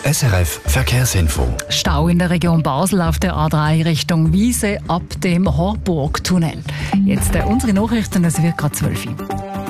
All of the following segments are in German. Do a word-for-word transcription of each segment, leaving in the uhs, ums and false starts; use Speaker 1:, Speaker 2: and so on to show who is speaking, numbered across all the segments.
Speaker 1: S R F Verkehrsinfo.
Speaker 2: Stau in der Region Basel auf der A drei Richtung Wiese ab dem Horburg-Tunnel. Jetzt äh, unsere Nachrichten, es wird gerade zwölf Uhr.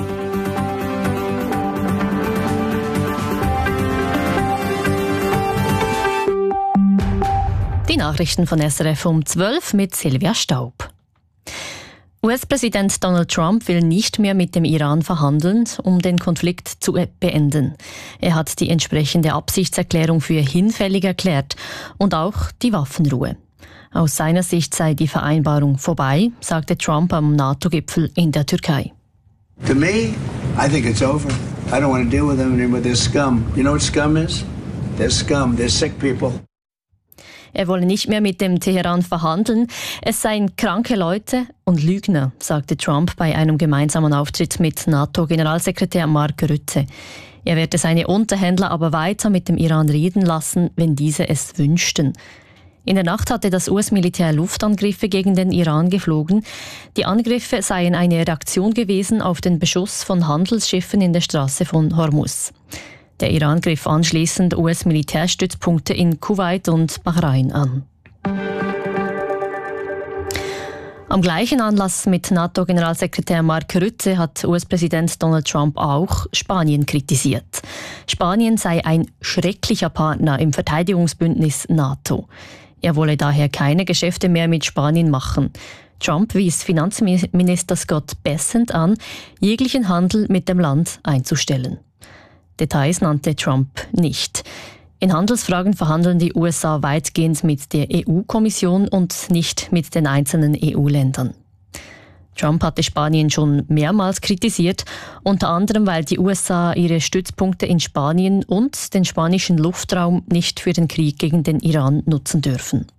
Speaker 3: Die Nachrichten von S R F um zwölf mit Silvia Staub. U S-Präsident Donald Trump will nicht mehr mit dem Iran verhandeln, um den Konflikt zu beenden. Er hat die entsprechende Absichtserklärung für hinfällig erklärt und auch die Waffenruhe. Aus seiner Sicht sei die Vereinbarung vorbei, sagte Trump am NATO-Gipfel in der Türkei.
Speaker 4: To me, I think it's over. I don't want to deal with them anymore. They're scum. You know what scum is? They're scum. They're sick people.
Speaker 3: Er wolle nicht mehr mit dem Teheran verhandeln. Es seien kranke Leute und Lügner, sagte Trump bei einem gemeinsamen Auftritt mit NATO-Generalsekretär Mark Rutte. Er werde seine Unterhändler aber weiter mit dem Iran reden lassen, wenn diese es wünschten. In der Nacht hatte das U S-Militär Luftangriffe gegen den Iran geflogen. Die Angriffe seien eine Reaktion gewesen auf den Beschuss von Handelsschiffen in der Straße von Hormuz. Der Iran griff anschließend U S-Militärstützpunkte in Kuwait und Bahrain an. Am gleichen Anlass mit NATO-Generalsekretär Mark Rutte hat U S-Präsident Donald Trump auch Spanien kritisiert. Spanien sei ein schrecklicher Partner im Verteidigungsbündnis NATO. Er wolle daher keine Geschäfte mehr mit Spanien machen. Trump wies Finanzminister Scott Bessent an, jeglichen Handel mit dem Land einzustellen. Details nannte Trump nicht. In Handelsfragen verhandeln die U S A weitgehend mit der E U-Kommission und nicht mit den einzelnen E U-Ländern. Trump hatte Spanien schon mehrmals kritisiert, unter anderem, weil die U S A ihre Stützpunkte in Spanien und den spanischen Luftraum nicht für den Krieg gegen den Iran nutzen dürfen.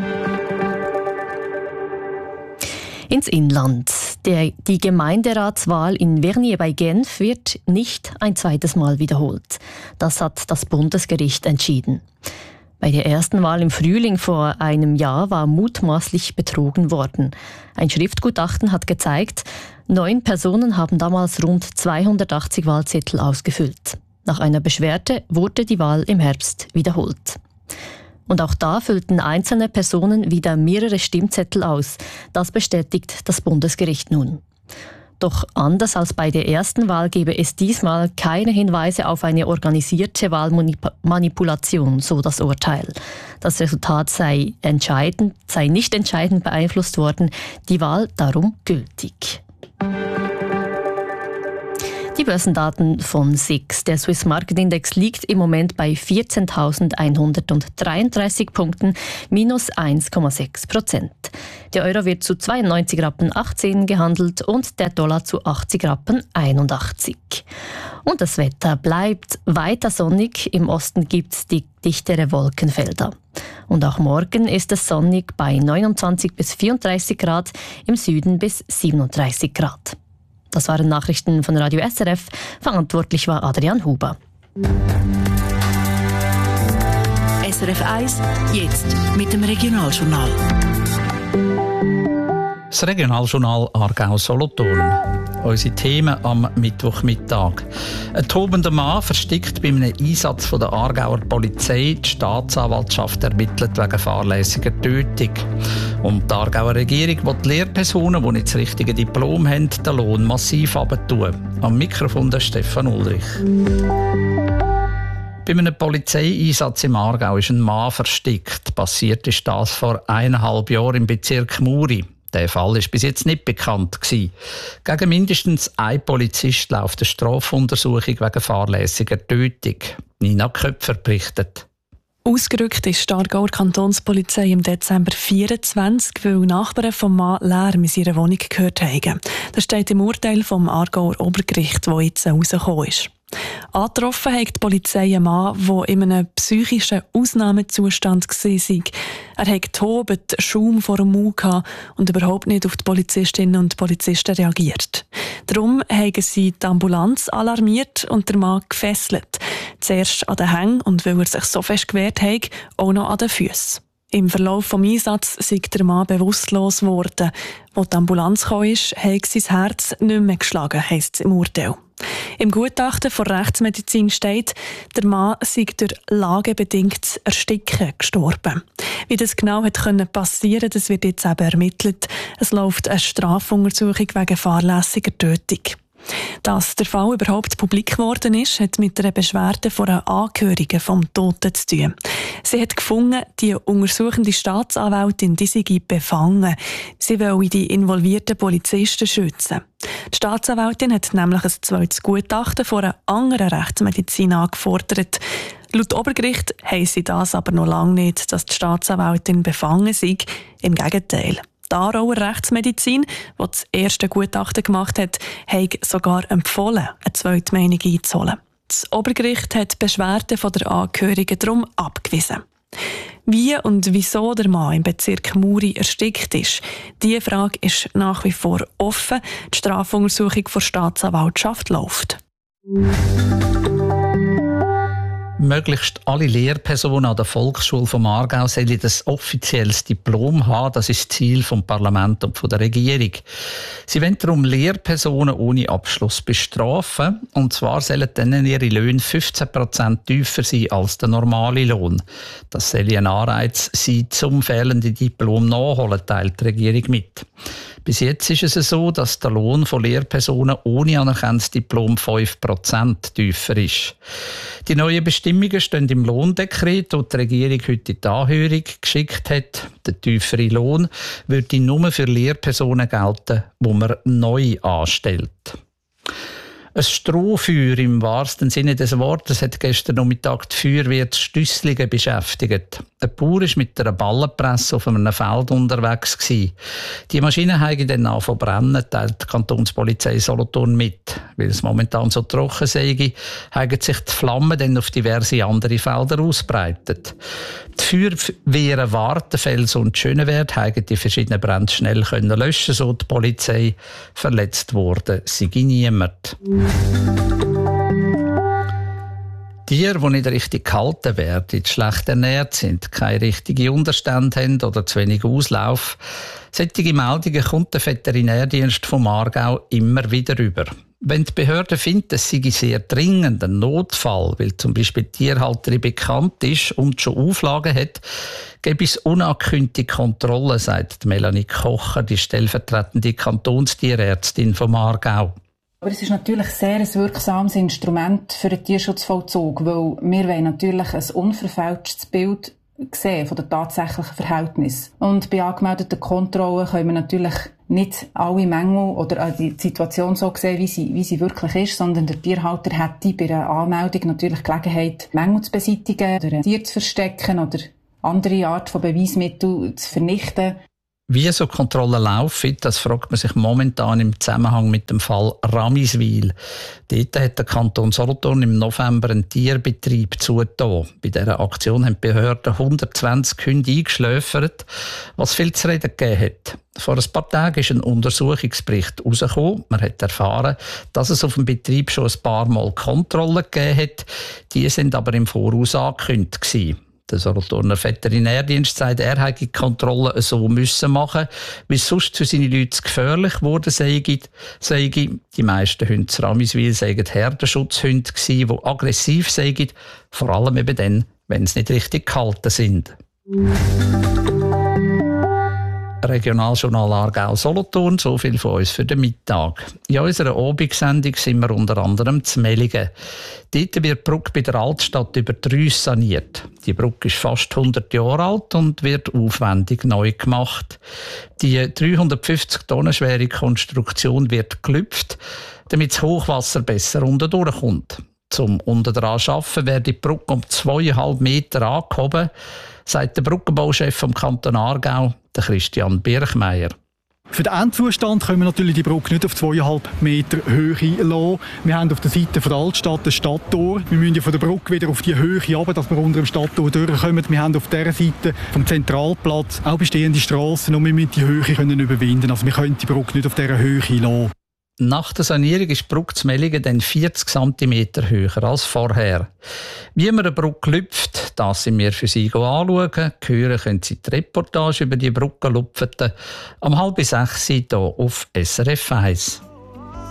Speaker 3: Ins Inland. Der, die Gemeinderatswahl in Vernier bei Genf wird nicht ein zweites Mal wiederholt. Das hat das Bundesgericht entschieden. Bei der ersten Wahl im Frühling vor einem Jahr war mutmaßlich betrogen worden. Ein Schriftgutachten hat gezeigt, neun Personen haben damals rund zweihundertachtzig Wahlzettel ausgefüllt. Nach einer Beschwerde wurde die Wahl im Herbst wiederholt. Und auch da füllten einzelne Personen wieder mehrere Stimmzettel aus. Das bestätigt das Bundesgericht nun. Doch anders als bei der ersten Wahl gebe es diesmal keine Hinweise auf eine organisierte Wahlmanipulation, so das Urteil. Das Resultat sei entscheidend, sei nicht entscheidend beeinflusst worden, die Wahl darum gültig. Die Börsendaten von S I X. Der Swiss Market Index liegt im Moment bei vierzehntausendeinhundertdreiunddreißig Punkten, minus eins Komma sechs Prozent. Der Euro wird zu zweiundneunzig Rappen achtzehn gehandelt und der Dollar zu achtzig Rappen einundachtzig. Und das Wetter bleibt weiter sonnig. Im Osten gibt es die dichtere Wolkenfelder. Und auch morgen ist es sonnig bei neunundzwanzig bis vierunddreißig Grad, im Süden bis siebenunddreißig Grad. Das waren Nachrichten von Radio S R F. Verantwortlich war Adrian Huber.
Speaker 5: S R F eins, jetzt mit dem Regionaljournal.
Speaker 6: Das Regionaljournal Aargau-Solothurn. Unsere Themen am Mittwochmittag. Ein tobender Mann versteckt bei einem Einsatz von der Aargauer Polizei. Die Staatsanwaltschaft ermittelt wegen fahrlässiger Tötung. Und die Aargauer Regierung will die Lehrpersonen, die nicht das richtige Diplom haben, den Lohn massiv herabtun. Am Mikrofon der Stefan Ulrich. Bei einem Polizeieinsatz im Aargau ist ein Mann versteckt. Passiert ist das vor eineinhalb Jahren im Bezirk Muri. Der Fall war bis jetzt nicht bekannt gewesen. Gegen mindestens einen Polizist läuft eine Strafuntersuchung wegen fahrlässiger Tötung. Nina Köpfer berichtet.
Speaker 7: Ausgerückt ist die Aargauer Kantonspolizei im Dezember vierundzwanzig, weil Nachbarn vom Mann Lärm in seiner Wohnung gehört haben. Das steht im Urteil vom Aargauer Obergericht, das jetzt herausgekommen ist. Angetroffen hat die Polizei einen Mann, der in einem psychischen Ausnahmezustand war. Er hat tobt, Schaum vor dem Mund und überhaupt nicht auf die Polizistinnen und Polizisten reagiert. Darum haben sie die Ambulanz alarmiert und den Mann gefesselt. Zuerst an den Hängen und weil er sich so fest gewehrt hat, auch noch an den Füssen. Im Verlauf des Einsatzes sei der Mann bewusstlos geworden. Als die Ambulanz kam, habe sein Herz nicht mehr geschlagen, heisst es im Urteil. Im Gutachten der Rechtsmedizin steht, der Mann sei durch lagebedingtes Ersticken gestorben. Wie das genau hat passieren konnte, das wird jetzt eben ermittelt. Es läuft eine Strafuntersuchung wegen fahrlässiger Tötung. Dass der Fall überhaupt publik geworden ist, hat mit einer Beschwerde von einer Angehörigen vom Toten zu tun. Sie hat gefunden, die untersuchende Staatsanwältin die sei befangen. Sie wolle die involvierten Polizisten schützen. Die Staatsanwältin hat nämlich ein zweites Gutachten von einer anderen Rechtsmedizin angefordert. Laut Obergericht heisse das aber noch lange nicht, dass die Staatsanwältin befangen sei. Im Gegenteil. Die Aarauer Rechtsmedizin, die das erste Gutachten gemacht hat, hat sogar empfohlen, eine zweite Meinung einzuholen. Das Obergericht hat die Beschwerden von der Angehörigen darum abgewiesen. Wie und wieso der Mann im Bezirk Muri erstickt ist, diese Frage ist nach wie vor offen. Die Strafuntersuchung der Staatsanwaltschaft läuft.
Speaker 6: Möglichst alle Lehrpersonen an der Volksschule vom Aargau sollen ein offizielles Diplom haben. Das ist das Ziel vom Parlament und von der Regierung. Sie wollen darum Lehrpersonen ohne Abschluss bestrafen. Und zwar sollen dann ihre Löhne fünfzehn Prozent tiefer sein als der normale Lohn. Das soll ein Anreiz sein, zum fehlenden Diplom nachholen, teilt die Regierung mit. Bis jetzt ist es so, dass der Lohn von Lehrpersonen ohne anerkanntes Diplom fünf Prozent tiefer ist. Die neuen Bestimmungen stehen im Lohndekret, das die Regierung heute in die Anhörung geschickt hat. Der tiefere Lohn würde nur für Lehrpersonen gelten, die man neu anstellt. Ein Strohfeuer im wahrsten Sinne des Wortes hat gestern Nachmittag die Feuerwehr zu Stüsslingen beschäftigt. Ein Bauer war mit einer Ballenpresse auf einem Feld unterwegs. Die Maschine habe dann angefangen zu brennen, teilt die Kantonspolizei Solothurn mit. Weil es momentan so trocken sei, haben sich die Flammen dann auf diverse andere Felder ausbreitet. Die Feuerwehren Wartenfels und Schönewert haben die verschiedenen Brände schnell können löschen, so die Polizei. Verletzt worden sei niemand. Tiere, die nicht richtig gehalten werden, schlecht ernährt sind, keine richtigen Unterstände haben oder zu wenig Auslauf, solche Meldungen kommt der Veterinärdienst vom Aargau immer wieder über. Wenn die Behörde findet, es sei sehr dringend ein Notfall, weil zum Beispiel die Tierhalterin bekannt ist und schon Auflagen hat, gäbe es unangekündigte Kontrollen, sagt Melanie Kocher, die stellvertretende Kantonstierärztin vom Aargau.
Speaker 1: Aber es ist natürlich sehr ein wirksames Instrument für den Tierschutzvollzug, weil wir wollen natürlich ein unverfälschtes Bild sehen von den tatsächlichen Verhältnissen. Und bei angemeldeten Kontrollen können wir natürlich nicht alle Mängel oder die Situation so sehen, wie sie, wie sie wirklich ist, sondern der Tierhalter hätte bei einer Anmeldung natürlich Gelegenheit, Mängel zu beseitigen, oder ein Tier zu verstecken oder andere Art von Beweismitteln zu vernichten.
Speaker 6: Wie so Kontrollen laufen, das fragt man sich momentan im Zusammenhang mit dem Fall Ramiswil. Dort hat der Kanton Solothurn im November einen Tierbetrieb zugetan. Bei dieser Aktion haben die Behörden hundertzwanzig Hunde eingeschläfert, was viel zu reden gegeben hat. Vor ein paar Tagen ist ein Untersuchungsbericht herausgekommen. Man hat erfahren, dass es auf dem Betrieb schon ein paar Mal Kontrollen gegeben hat. Die sind aber im Voraus angekündigt gewesen. Der Solothurner Veterinärdienst sagt, er hätte die Kontrollen so müssen machen, weil es sonst für seine Leute zu gefährlich geworden sei. Die meisten Hunde zu Ramiswil seien Herdenschutzhunde gewesen, die aggressiv seien, vor allem eben dann, wenn sie nicht richtig gehalten sind. Regionaljournal Aargau Solothurn, so viel von uns für den Mittag. In unserer Abendsendung sind wir unter anderem zu Mellingen. Dort wird die Brücke bei der Altstadt über die Rüss saniert. Die Brücke ist fast hundert Jahre alt und wird aufwendig neu gemacht. Die dreihundertfünfzig Tonnen schwere Konstruktion wird gelüpft, damit das Hochwasser besser unten durchkommt. Zum unten dran arbeiten wird die Brücke um zweieinhalb Meter angehoben, sagt der Brückenbauchef vom Kanton Aargau, der Christian Birchmeier.
Speaker 8: Für den Endzustand können wir natürlich die Brücke nicht auf zweieinhalb Meter Höhe lassen. Wir haben auf der Seite der Altstadt ein Stadttor. Wir müssen ja von der Brücke wieder auf die Höhe runter, dass wir unter dem Stadttor durchkommen. Wir haben auf dieser Seite vom Zentralplatz auch bestehende Strassen und wir müssen die Höhe können überwinden. Also wir können die Brücke nicht auf dieser Höhe lassen.
Speaker 6: Nach der Sanierung ist die Brücke zu Mellingen dann vierzig Zentimeter höher als vorher. Wie man eine Brücke lüpft, das sind wir für Sie anschauen. Hören können Sie die Reportage über die Brücke lupfeten am halb sechs hier auf S R F eins.